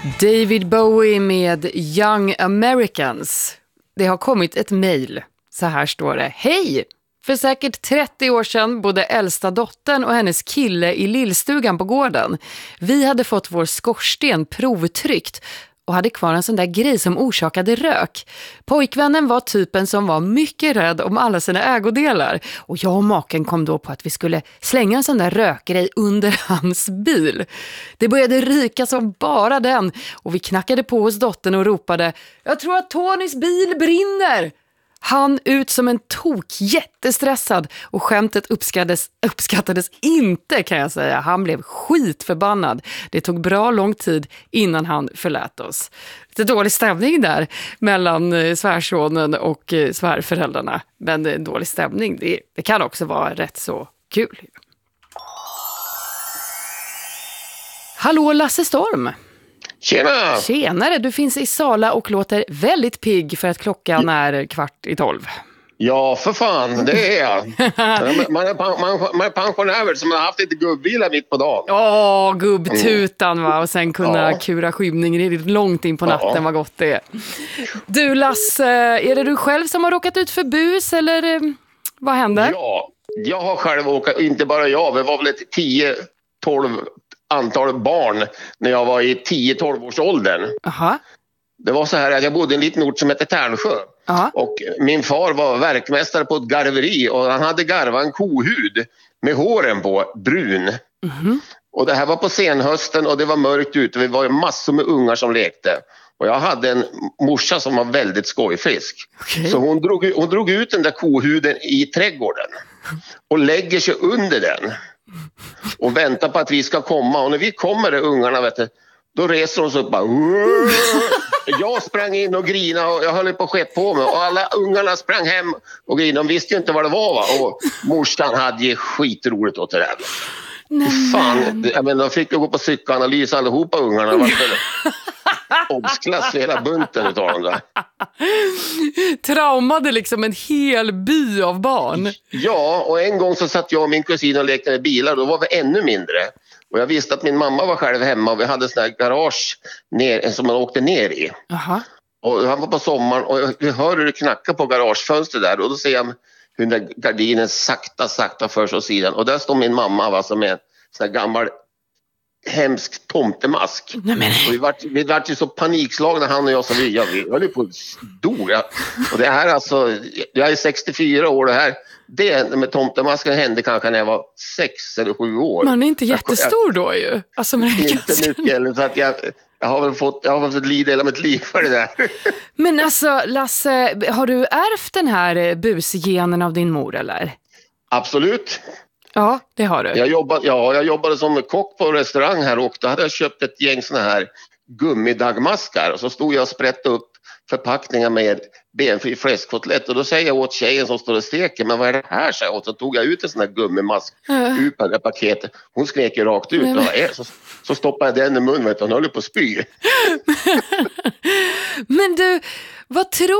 David Bowie med Young Americans. Det har kommit ett mejl. Så här står det. Hej! För säkert 30 år sedan bodde äldsta dottern och hennes kille i lillstugan på gården. Vi hade fått vår skorsten provtryckt och hade kvar en sån där grej som orsakade rök. Pojkvännen var typen som var mycket rädd om alla sina ägodelar. Och jag och maken kom då på att vi skulle slänga en sån där rökgrej under hans bil. Det började ryka som bara den och vi knackade på hos dottern och ropade: jag tror att Tonys bil brinner! Han ut som en tok, jättestressad, och skämtet uppskattades inte, kan jag säga. Han blev skitförbannad. Det tog bra lång tid innan han förlät oss. Det är dålig stämning där mellan svärsonen och svärföräldrarna. Men dålig stämning, det kan också vara rätt så kul. Hallå Lasse Storm! Tjena! Tjenare, du finns i Sala och låter väldigt pigg för att klockan är 11:15. Ja, för fan, det är jag. Man är pensionär som har haft lite gubbvila mitt på dagen. Åh, gubbtutan va, och sen kunna kura skymningen riktigt långt in på natten, vad gott det är. Du Lasse, är det du själv som har råkat ut för bus eller vad händer? Ja, jag har själv åkat, inte bara jag, det var väl ett 10-12 antal barn när jag var i 10-12 års åldern. Aha. Det var så här att jag bodde i en liten ort som heter Tärnsjö. Aha. Och min far var verkmästare på ett garveri och han hade garvat en kohud med håren på, brun. Mm-hmm. Och det här var på senhösten och det var mörkt ute. Vi var massor med ungar som lekte. Och jag hade en morsa som var väldigt skojfrisk. Okay. Så hon drog ut den där kohuden i trädgården och lägger sig under den. Och väntar på att vi ska komma. Och när vi kommer där ungarna, vet du, då reser de sig upp och bara... Jag sprang in och grina och jag höll på att skeppa på mig. Och alla ungarna sprang hem och grina. De visste ju inte vad det var, va? Och morsan hade ju skitroligt åt det där. Fan, jag menar, de fick ju gå på psykoanalys allihopa ungarna. Obsklass för hela bunten utav dem där. Traumade liksom en hel by av barn. Ja, och en gång så satt jag och min kusin och lekte med bilar. Då var vi ännu mindre. Och jag visste att min mamma var själv hemma och vi hade sån här garage som man åkte ner i. Aha. Och han var på sommaren och jag hör hur det knackar på garagefönstret där. Och då ser jag hur den där gardinen sakta förs åt sidan. Och där står min mamma, va, som är en sån här gammal hemsk tomtemask. Vi vart ju så panikslagna, han och jag, som vi höll på att dog. Och det här alltså, jag är 64 år, det med tomtemasken hände kanske när jag var 6 eller 7 år. Man är inte jättestor då ju. Alltså, men inte mycket, så att jag har väl fått lida hela mitt liv för det där. Men alltså Lasse, har du ärvt den här busgenen av din mor eller? Absolut. Ja, det har du. Jag jobbade som kock på restaurang här och då hade jag köpt ett gäng såna här gummidagmaskar och så stod jag och sprättade upp förpackningar med benfri fläskkotlett och då säger jag åt tjejen som står och steker, men vad är det här? Så tog jag ut en sån här gummimask ut på det paketet. Hon skrek ju rakt ut så stoppade jag den i munnen och hon höll på att spy. Men du, vad tror